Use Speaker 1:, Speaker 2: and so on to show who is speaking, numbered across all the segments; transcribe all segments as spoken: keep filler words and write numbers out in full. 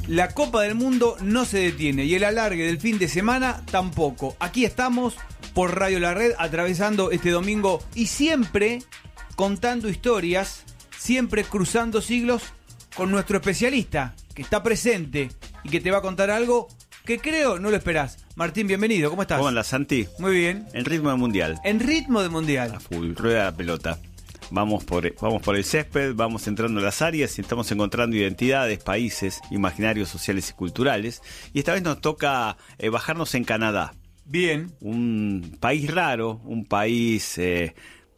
Speaker 1: La Copa del Mundo no se detiene y el alargue del fin de semana tampoco. Aquí estamos por Radio La Red atravesando este domingo y siempre contando historias, siempre cruzando siglos con nuestro especialista que está presente y que te va a contar algo que creo no lo esperás. Martín, bienvenido, ¿cómo estás?
Speaker 2: ¿Cómo andas, Santi?
Speaker 1: Muy bien.
Speaker 2: En ritmo de mundial.
Speaker 1: En ritmo de mundial.
Speaker 2: A full, rueda la pelota. Vamos por, vamos por el césped, vamos entrando a las áreas y estamos encontrando identidades, países, imaginarios sociales y culturales. Y esta vez nos toca eh, bajarnos en Canadá.
Speaker 1: Bien.
Speaker 2: Un país raro, un país, eh,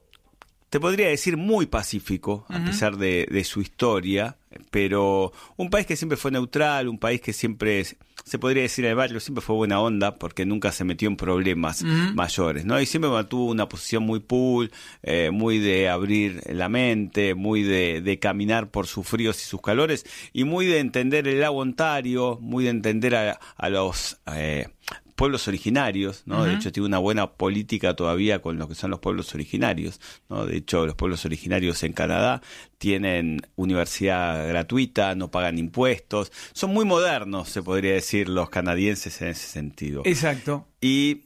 Speaker 2: te podría decir muy pacífico, a uh-huh. pesar de, de su historia, pero un país que siempre fue neutral, un país que siempre, se podría decir en el barrio, siempre fue buena onda, porque nunca se metió en problemas uh-huh. mayores, ¿no? Y siempre mantuvo una posición muy cool, eh, muy de abrir la mente, muy de, de caminar por sus fríos y sus calores, y muy de entender el lago Ontario, muy de entender a, a los... Eh, pueblos originarios, ¿no? Uh-huh. De hecho, tiene una buena política todavía con lo que son los pueblos originarios, ¿no? De hecho, los pueblos originarios en Canadá tienen universidad gratuita, no pagan impuestos, son muy modernos, se podría decir, los canadienses en ese sentido.
Speaker 1: Exacto.
Speaker 2: Y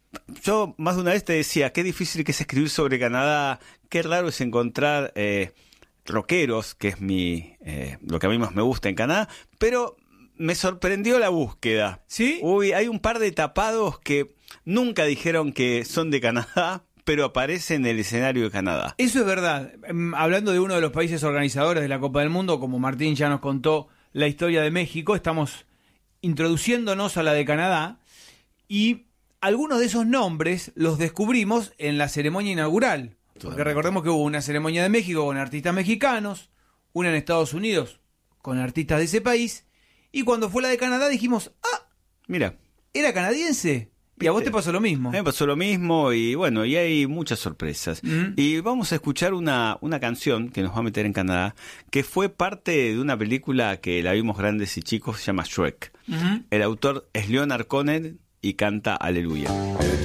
Speaker 2: yo más de una vez te decía, qué difícil que es escribir sobre Canadá, qué raro es encontrar eh, rockeros, que es mi eh, lo que a mí más me gusta en Canadá, pero... me sorprendió la búsqueda.
Speaker 1: ¿Sí?
Speaker 2: Uy, hay un par de tapados que nunca dijeron que son de Canadá, pero aparecen en el escenario de Canadá.
Speaker 1: Eso es verdad. Hablando de uno de los países organizadores de la Copa del Mundo, como Martín ya nos contó la historia de México, estamos introduciéndonos a la de Canadá y algunos de esos nombres los descubrimos en la ceremonia inaugural. Porque recordemos que hubo una ceremonia de México con artistas mexicanos, una en Estados Unidos con artistas de ese país. Y cuando fue la de Canadá dijimos, ah,
Speaker 2: mira,
Speaker 1: ¿era canadiense? Y a vos te pasó lo mismo.
Speaker 2: A mí me pasó lo mismo y bueno, y hay muchas sorpresas. Mm. Y vamos a escuchar una, una canción que nos va a meter en Canadá, que fue parte de una película que la vimos grandes y chicos, se llama Shrek. Mm-hmm. El autor es Leonard Cohen y canta Aleluya.